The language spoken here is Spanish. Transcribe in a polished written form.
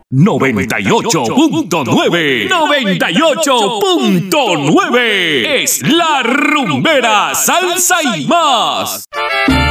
98.9. 98.9 es La Rumbera, salsa y más.